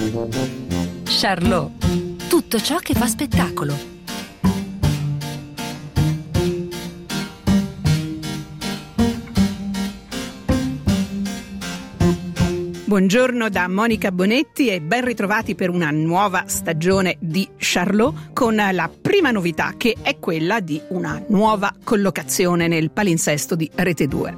Charlot, tutto ciò che fa spettacolo. Buongiorno da Monica Bonetti e ben ritrovati per una nuova stagione di Charlot, con la prima novità, che è quella di una nuova collocazione nel palinsesto di Rete 2.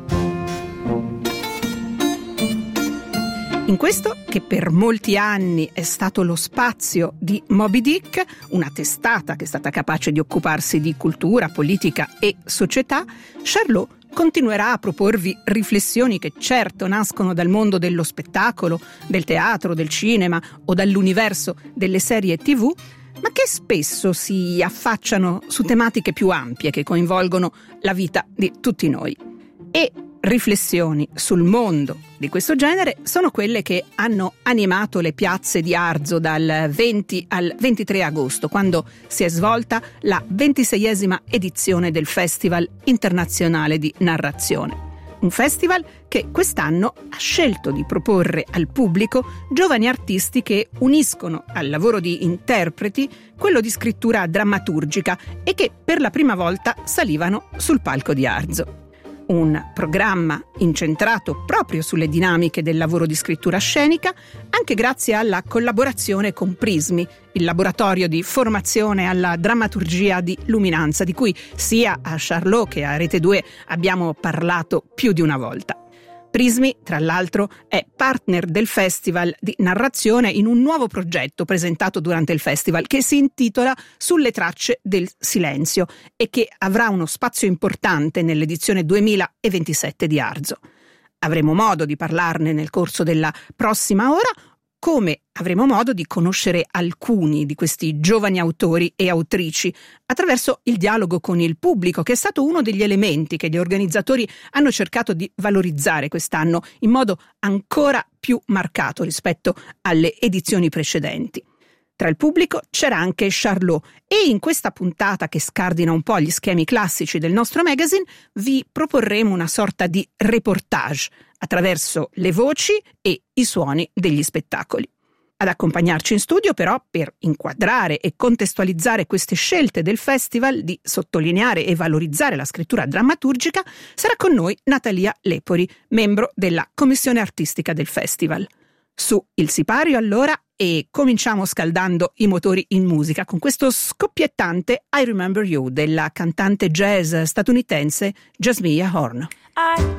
In questo, che per molti anni è stato lo spazio di Moby Dick, una testata che è stata capace di occuparsi di cultura, politica e società, Charlot continuerà a proporvi riflessioni che certo nascono dal mondo dello spettacolo, del teatro, del cinema o dall'universo delle serie TV, ma che spesso si affacciano su tematiche più ampie che coinvolgono la vita di tutti noi. E riflessioni sul mondo di questo genere sono quelle che hanno animato le piazze di Arzo dal 20 al 23 agosto, quando si è svolta la 26esima edizione del Festival Internazionale di Narrazione. Un festival che quest'anno ha scelto di proporre al pubblico giovani artisti che uniscono al lavoro di interpreti quello di scrittura drammaturgica e che per la prima volta salivano sul palco di Arzo. Un programma incentrato proprio sulle dinamiche del lavoro di scrittura scenica, anche grazie alla collaborazione con Prismi, il laboratorio di formazione alla drammaturgia di Luminanza, di cui sia a Charlot che a Rete 2 abbiamo parlato più di una volta. Prismi, tra l'altro, è partner del Festival di Narrazione in un nuovo progetto presentato durante il festival che si intitola Sulle tracce del silenzio e che avrà uno spazio importante nell'edizione 2027 di Arzo. Avremo modo di parlarne nel corso della prossima ora, come avremo modo di conoscere alcuni di questi giovani autori e autrici attraverso il dialogo con il pubblico, che è stato uno degli elementi che gli organizzatori hanno cercato di valorizzare quest'anno in modo ancora più marcato rispetto alle edizioni precedenti. Tra il pubblico c'era anche Charlot e in questa puntata, che scardina un po' gli schemi classici del nostro magazine, vi proporremo una sorta di reportage attraverso le voci e i suoni degli spettacoli. Ad accompagnarci in studio, però, per inquadrare e contestualizzare queste scelte del festival di sottolineare e valorizzare la scrittura drammaturgica, sarà con noi Natalia Lepori, membro della commissione artistica del festival. Su il sipario allora, e cominciamo scaldando i motori in musica con questo scoppiettante I Remember You della cantante jazz statunitense Jazmia Horn.